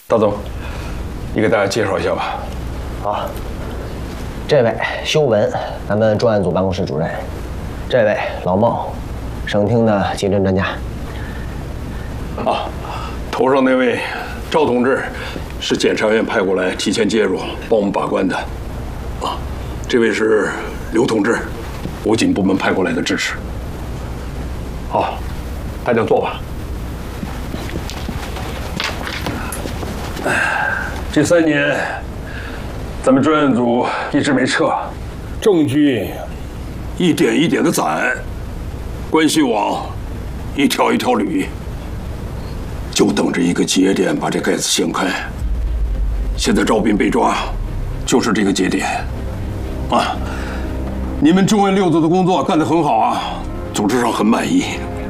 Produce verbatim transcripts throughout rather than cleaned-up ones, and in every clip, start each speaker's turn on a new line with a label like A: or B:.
A: 大总，你给大家介绍一下吧。
B: 好，这位修文，咱们专案组办公室主任；这位老孟，省厅的急诊专家。
A: 啊，头上那位赵同志是检察院派过来提前介入帮我们把关的。啊，这位是刘同志，武警部门派过来的支持。好，大家坐吧。 这三年，咱们专案组一直没撤，证据一点一点的攒，关系网一条一条捋，就等着一个节点把这盖子掀开。现在赵斌被抓，就是这个节点。啊，你们中院六组的工作干得很好啊，组织上很满意。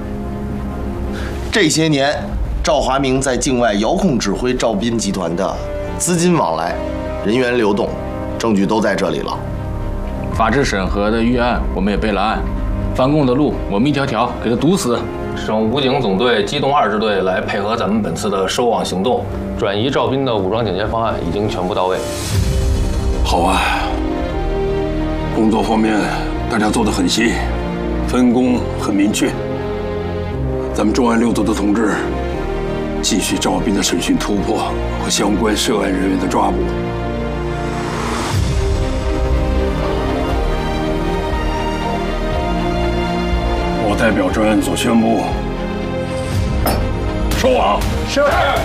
C: 这些年，赵华明在境外遥控指挥赵斌集团的。 资金往来、人员流动，证据都在这里了。
D: 法制审核的预案我们也备了案，翻供的路我们一条条给他堵死。
E: 省武警总队机动二支队来配合咱们本次的收网行动，转移赵斌的武装警戒方案已经全部到位。
A: 好啊，工作方面大家做得很细，分工很明确。咱们重案六组的同志。 继续赵斌的审讯突破和相关涉案人员的抓捕。我代表专案组宣布，收网。是。